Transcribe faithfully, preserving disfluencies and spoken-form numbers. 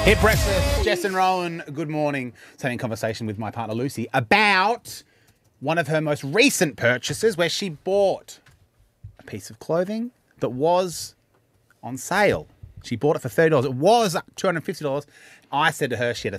Hit Breakfast, Jess and Rowan, good morning. I was having a conversation with my partner Lucy about one of her most recent purchases where she bought a piece of clothing that was on sale. She bought it for thirty dollars. It was two hundred fifty dollars. I said to her she had a